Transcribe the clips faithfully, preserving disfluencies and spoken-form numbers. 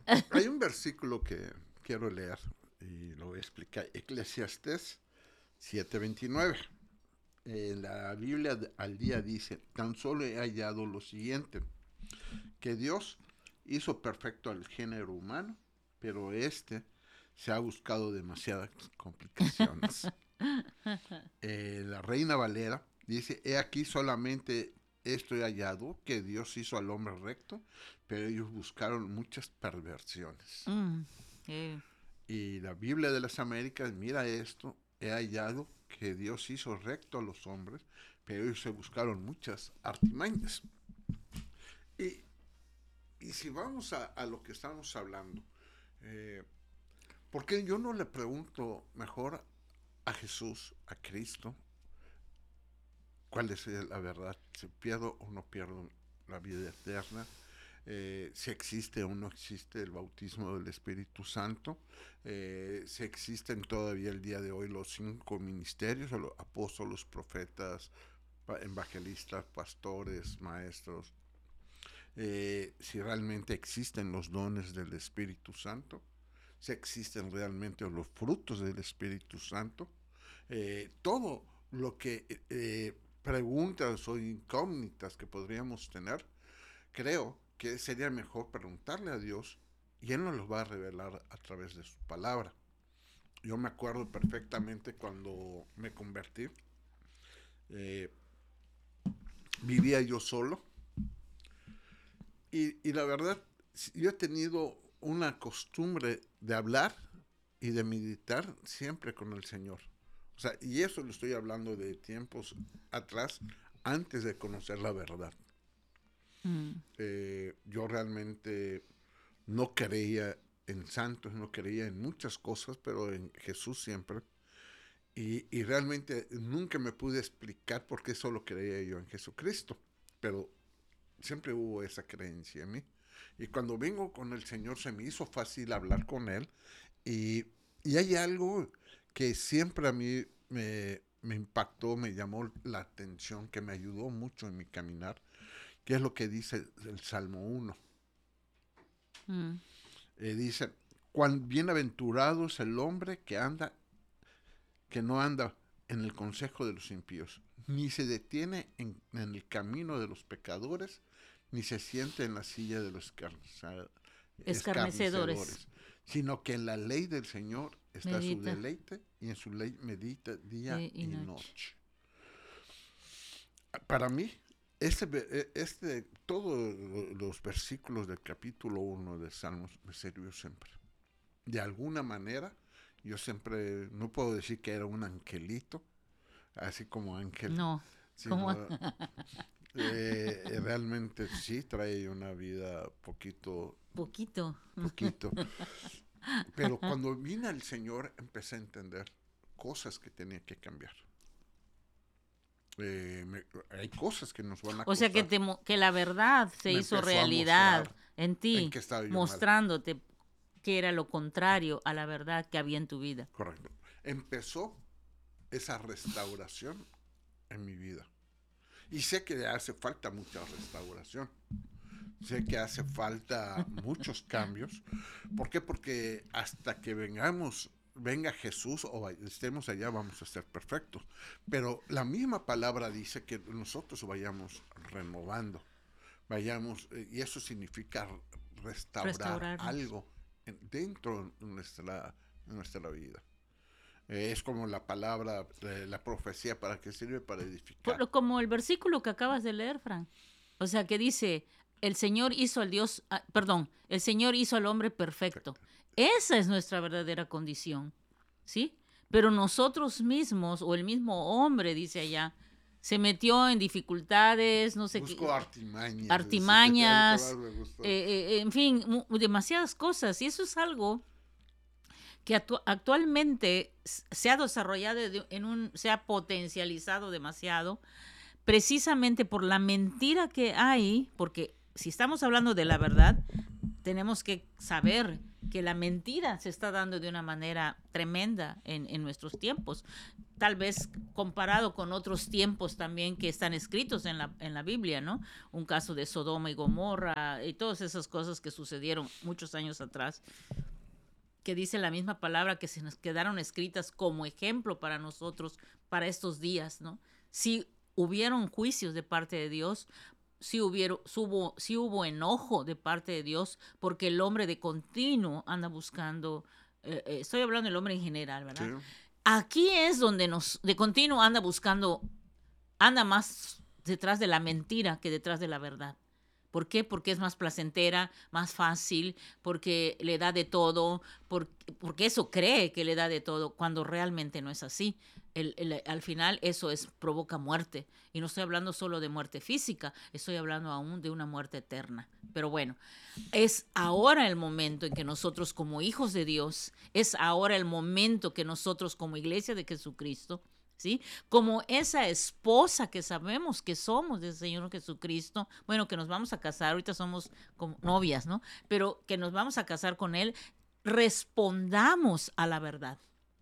Hay un versículo que quiero leer y lo voy a explicar. Eclesiastés siete veintinueve. Eh, la Biblia al día dice, tan solo he hallado lo siguiente, que Dios hizo perfecto al género humano, pero este se ha buscado demasiadas complicaciones. Eh, la Reina Valera dice, he aquí solamente esto he hallado, que Dios hizo al hombre recto, pero ellos buscaron muchas perversiones. Mm, eh, Y la Biblia de las Américas, mira esto, he hallado que Dios hizo recto a los hombres, pero ellos se buscaron muchas artimañas. Y, y si vamos a, a lo que estamos hablando, eh, ¿por qué yo no le pregunto mejor a Jesús, a Cristo, cuál es la verdad? ¿Si pierdo o no pierdo la vida eterna? Eh, si existe o no existe el bautismo del Espíritu Santo, eh, si existen todavía el día de hoy los cinco ministerios, los apóstolos, profetas, evangelistas, pastores, maestros, eh, si realmente existen los dones del Espíritu Santo, si existen realmente los frutos del Espíritu Santo, eh, todo lo que eh, preguntas o incógnitas que podríamos tener, creo que sería mejor preguntarle a Dios y Él nos los va a revelar a través de su palabra. Yo me acuerdo perfectamente cuando me convertí, eh, vivía yo solo y, y la verdad, yo he tenido una costumbre de hablar y de meditar siempre con el Señor. O sea, y eso lo estoy hablando de tiempos atrás, antes de conocer la verdad. mm. Eh, yo realmente no creía en santos, no creía en muchas cosas, pero en Jesús siempre. Y, y realmente nunca me pude explicar por qué solo creía yo en Jesucristo. Pero siempre hubo esa creencia en mí. Y cuando vengo con el Señor se me hizo fácil hablar con Él. Y, y hay algo que siempre a mí me, me impactó, me llamó la atención, que me ayudó mucho en mi caminar, que es lo que dice el Salmo uno. Mm. Eh, dice, cuán bienaventurado es el hombre que anda, que no anda en el consejo de los impíos, ni se detiene en, en el camino de los pecadores, ni se siente en la silla de los Escarnecedores. escarnecedores, sino que en la ley del Señor está su Medita deleite y en su ley medita día día y y noche. noche. Para mí, este, este, todos los versículos del capítulo uno de Salmos me sirvió siempre. De alguna manera, yo siempre, no puedo decir que era un angelito, así como ángel, No, como sino eh, realmente sí trae una vida poquito, poquito. poquito. Pero cuando vine al Señor empecé a entender cosas que tenía que cambiar. Eh, me, hay cosas que nos van a O sea que, costar. te, que la verdad se Me hizo empezó a realidad mostrar en en ti, qué estaba yo mal. mostrándote que era lo contrario a la verdad que había en tu vida. Correcto. Empezó esa restauración en mi vida. Y sé que hace falta mucha restauración. Sé que hace falta muchos cambios. ¿Por qué? Porque hasta que vengamos, venga Jesús o estemos allá, vamos a ser perfectos. Pero la misma palabra dice que nosotros vayamos renovando, vayamos, y eso significa restaurar algo dentro de nuestra, de nuestra vida. Eh, es como la palabra, eh, la profecía, ¿para qué sirve? Para edificar. Por, como el versículo que acabas de leer, Frank. O sea, que dice, el Señor hizo al Dios, ah, perdón, el Señor hizo al hombre perfecto. perfecto. Esa es nuestra verdadera condición, ¿sí? Pero nosotros mismos, o el mismo hombre, dice allá, se metió en dificultades, no sé Busco qué. artimañas. Artimañas, eh, eh, en fin, demasiadas cosas. Y eso es algo que actu actualmente se ha desarrollado en un, se ha potencializado demasiado, precisamente por la mentira que hay, porque si estamos hablando de la verdad, tenemos que saber que la mentira se está dando de una manera tremenda en, en nuestros tiempos. tal vez comparado con otros tiempos también que están escritos en la, en la Biblia, ¿no? Un caso de Sodoma y Gomorra y todas esas cosas que sucedieron muchos años atrás, que dice la misma palabra que se nos quedaron escritas como ejemplo para nosotros, para estos días, ¿no? Si hubieron juicios de parte de Dios, si, hubieron, si, hubo, si hubo enojo de parte de Dios, porque el hombre de continuo anda buscando, eh, eh, estoy hablando del hombre en general, ¿verdad? Sí. Aquí es donde nos, de continuo anda buscando, anda más detrás de la mentira que detrás de la verdad. ¿Por qué? Porque es más placentera, más fácil, porque le da de todo, porque, porque eso cree que le da de todo, cuando realmente no es así. El, el, al final eso es, provoca muerte. Y no estoy hablando solo de muerte física, estoy hablando aún de una muerte eterna. Pero bueno, es ahora el momento en que nosotros como hijos de Dios, es ahora el momento que nosotros como iglesia de Jesucristo, ¿sí? Como esa esposa que sabemos que somos del Señor Jesucristo, bueno, que nos vamos a casar, ahorita somos como novias, ¿no? Pero que nos vamos a casar con Él, respondamos a la verdad.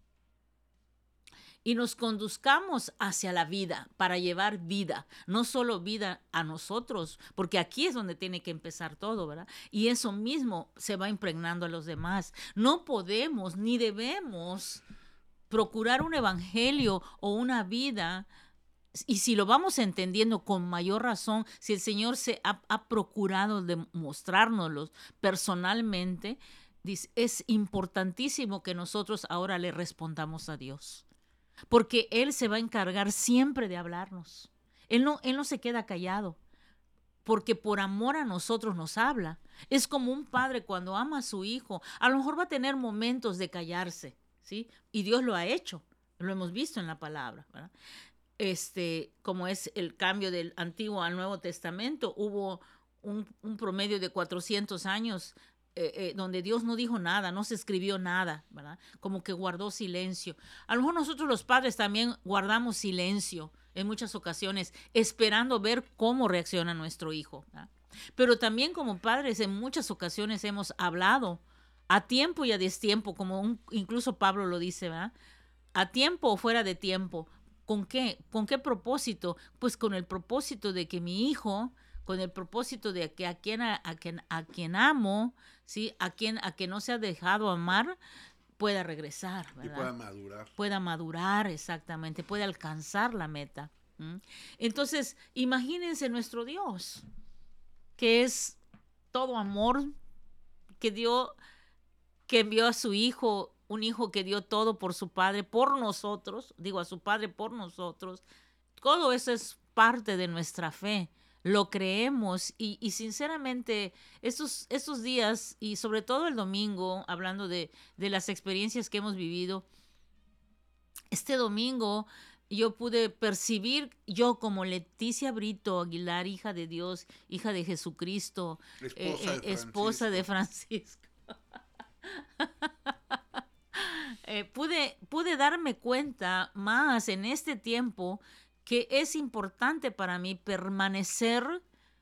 Y nos conduzcamos hacia la vida, para llevar vida, no solo vida a nosotros, porque aquí es donde tiene que empezar todo, ¿verdad? Y eso mismo se va impregnando a los demás. No podemos ni debemos procurar un evangelio o una vida, y si lo vamos entendiendo con mayor razón, si el Señor se ha, ha procurado demostrárnoslo personalmente, dice, es importantísimo que nosotros ahora le respondamos a Dios, porque Él se va a encargar siempre de hablarnos. Él no, Él no se queda callado, porque por amor a nosotros nos habla. Es como un padre cuando ama a su hijo, a lo mejor va a tener momentos de callarse, ¿sí? Y Dios lo ha hecho, lo hemos visto en la palabra, ¿verdad? Este, como es el cambio del Antiguo al Nuevo Testamento, hubo un, un promedio de cuatrocientos años eh, eh, donde Dios no dijo nada, no se escribió nada, ¿verdad? Como que guardó silencio. A lo mejor nosotros los padres también guardamos silencio en muchas ocasiones, esperando ver cómo reacciona nuestro hijo, ¿verdad? Pero también como padres en muchas ocasiones hemos hablado a tiempo y a destiempo, como un, incluso Pablo lo dice, ¿verdad? A tiempo o fuera de tiempo. ¿Con qué? ¿Con qué propósito? Pues con el propósito de que mi hijo, con el propósito de que a quien, a, a quien, a quien amo, ¿sí? A quien, a quien no se ha dejado amar, pueda regresar, ¿verdad? Y pueda madurar. Pueda madurar, exactamente, pueda alcanzar la meta. ¿Mm? Entonces, imagínense nuestro Dios, que es todo amor, que dio, que envió a su hijo, un hijo que dio todo por su padre, por nosotros, digo a su padre por nosotros. Todo eso es parte de nuestra fe, lo creemos y, y sinceramente estos, estos días y sobre todo el domingo, hablando de, de las experiencias que hemos vivido, este domingo yo pude percibir, yo como Leticia Brito Aguilar, hija de Dios, hija de Jesucristo, esposa, eh, de, esposa de Francisco, Eh, pude, pude darme cuenta más en este tiempo que es importante para mí permanecer,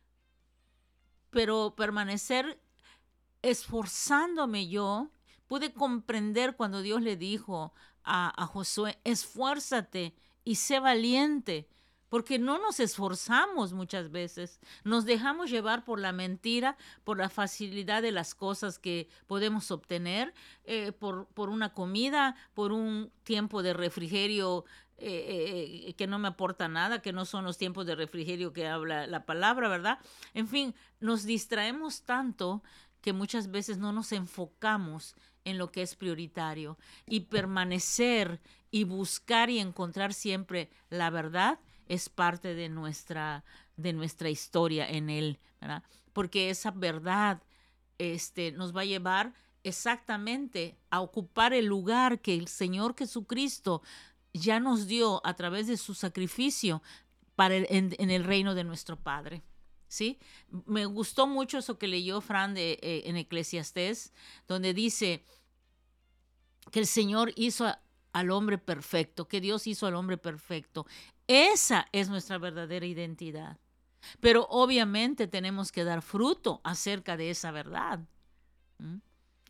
pero permanecer esforzándome yo. Pude comprender cuando Dios le dijo a, a Josué, esfuérzate y sé valiente, porque no nos esforzamos muchas veces, nos dejamos llevar por la mentira, por la facilidad de las cosas que podemos obtener, eh, por, por una comida, por un tiempo de refrigerio eh, eh, que no me aporta nada, que no son los tiempos de refrigerio que habla la palabra, ¿verdad? En fin, nos distraemos tanto que muchas veces no nos enfocamos en lo que es prioritario, y permanecer y buscar y encontrar siempre la verdad es parte de nuestra, de nuestra historia en Él, ¿verdad? Porque esa verdad este, nos va a llevar exactamente a ocupar el lugar que el Señor Jesucristo ya nos dio a través de su sacrificio para el, en, en el reino de nuestro Padre. ¿Sí? Me gustó mucho eso que leyó Fran de, eh, en Eclesiastés, donde dice que el Señor hizo a, al hombre perfecto, que Dios hizo al hombre perfecto. Esa es nuestra verdadera identidad. Pero obviamente tenemos que dar fruto acerca de esa verdad. ¿Mm?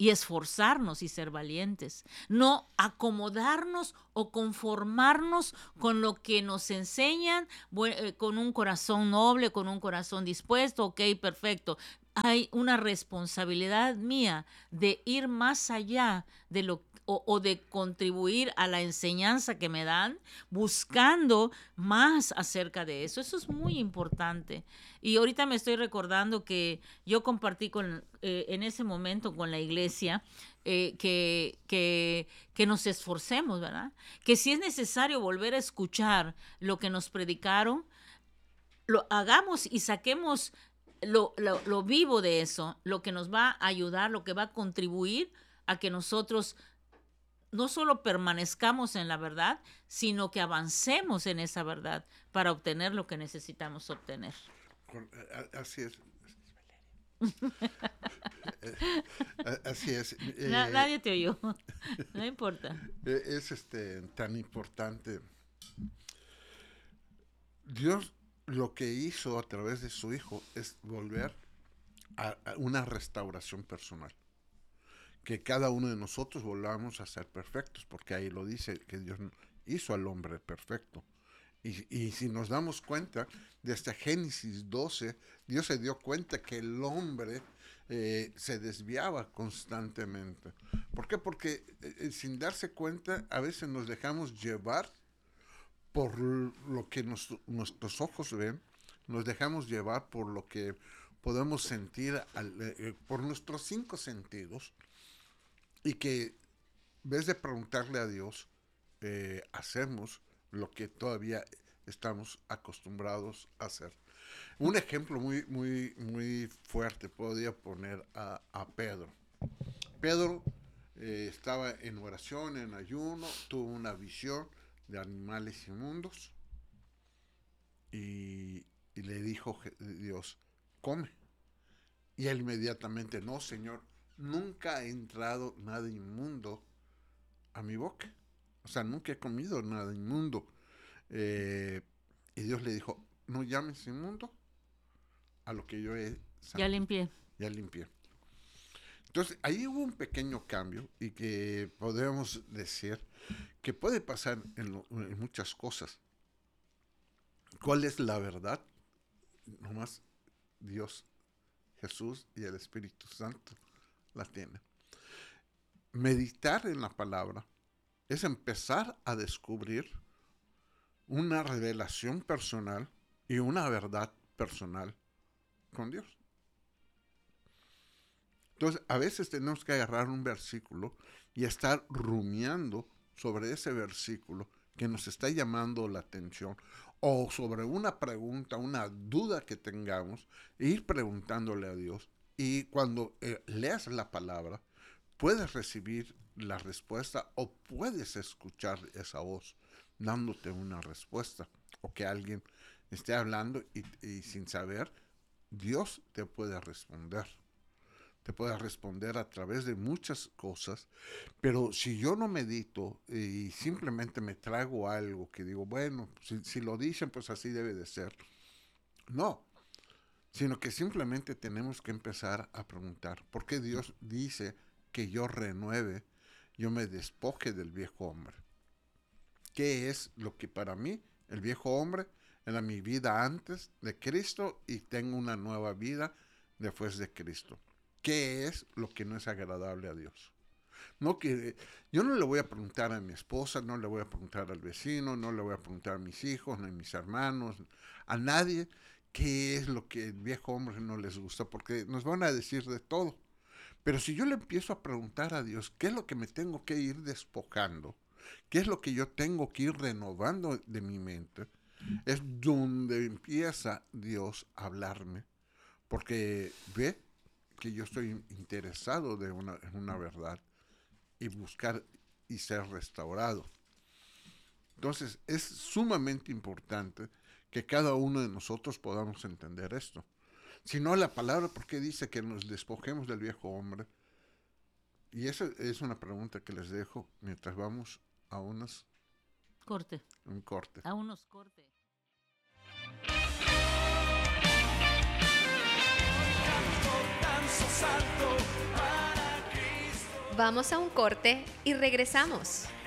y esforzarnos y ser valientes. No acomodarnos o conformarnos con lo que nos enseñan, con un corazón noble, con un corazón dispuesto, ok, perfecto. Hay una responsabilidad mía de ir más allá de lo O, o de contribuir a la enseñanza que me dan, buscando más acerca de eso. Eso es muy importante. Y ahorita me estoy recordando que yo compartí con, eh, en ese momento con la iglesia eh, que, que, que nos esforcemos, ¿verdad? Que si es necesario volver a escuchar lo que nos predicaron, lo hagamos y saquemos lo, lo, lo vivo de eso, lo que nos va a ayudar, lo que va a contribuir a que nosotros no solo permanezcamos en la verdad, sino que avancemos en esa verdad para obtener lo que necesitamos obtener. Así es. Así es. Na, eh, nadie te oyó. No importa. Es este tan importante. Dios lo que hizo a través de su Hijo es volver a, a una restauración personal. Que cada uno de nosotros volvamos a ser perfectos, porque ahí lo dice, que Dios hizo al hombre perfecto. Y, y si nos damos cuenta, desde Génesis doce, Dios se dio cuenta que el hombre eh, se desviaba constantemente. ¿Por qué? Porque eh, sin darse cuenta, a veces nos dejamos llevar por lo que nos, nuestros ojos ven, nos dejamos llevar por lo que podemos sentir, al, eh, por nuestros cinco sentidos, y que en vez de preguntarle a Dios, eh, hacemos lo que todavía estamos acostumbrados a hacer. Un ejemplo muy, muy, muy fuerte podría poner a, a Pedro. Pedro eh, estaba en oración, en ayuno, tuvo una visión de animales inmundos y, y le dijo Dios, come. Y él inmediatamente, no, Señor, nunca ha entrado nada inmundo a mi boca. O sea, nunca he comido nada inmundo. Eh, y Dios le dijo, no llames inmundo a lo que yo he sanado. Ya limpié. Ya limpié. Entonces, ahí hubo un pequeño cambio y que podemos decir que puede pasar en, lo, en muchas cosas. ¿Cuál es la verdad? Nomás Dios, Jesús y el Espíritu Santo la tienen. Meditar en la palabra es empezar a descubrir una revelación personal y una verdad personal con Dios. Entonces, a veces tenemos que agarrar un versículo y estar rumiando sobre ese versículo que nos está llamando la atención, o sobre una pregunta, una duda que tengamos, e ir preguntándole a Dios. Y cuando eh, leas la palabra, puedes recibir la respuesta o puedes escuchar esa voz dándote una respuesta, o que alguien esté hablando y, y sin saber, Dios te puede responder. Te puede responder a través de muchas cosas, pero si yo no medito y simplemente me trago algo que digo, bueno, si, si lo dicen, pues así debe de ser. No, sino que simplemente tenemos que empezar a preguntar, ¿por qué Dios dice que yo renueve, yo me despoje del viejo hombre? ¿Qué es lo que para mí, el viejo hombre, era mi vida antes de Cristo y tengo una nueva vida después de Cristo? ¿Qué es lo que no es agradable a Dios? No que yo no le voy a preguntar a mi esposa, no le voy a preguntar al vecino, no le voy a preguntar a mis hijos, ni a mis hermanos, a nadie qué es lo que el viejo hombre no les gusta, porque nos van a decir de todo. Pero si yo le empiezo a preguntar a Dios, ¿qué es lo que me tengo que ir despojando? ¿Qué es lo que yo tengo que ir renovando de mi mente? Es donde empieza Dios a hablarme, porque ve que yo estoy interesado de una, en una verdad y buscar y ser restaurado. Entonces, es sumamente importante que cada uno de nosotros podamos entender esto. Si no, la palabra, ¿por qué dice que nos despojemos del viejo hombre? Y esa es una pregunta que les dejo mientras vamos a unos... Corte. Un corte. A unos cortes. Salto para Cristo. Vamos a un corte y regresamos.